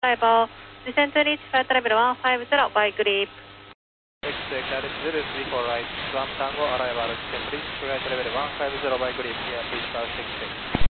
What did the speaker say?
arrival, descend to reach flight level 150 by grip. XX034 right, Swan Tango arrival, descend reach flight level 150 by grip, here please pass 66.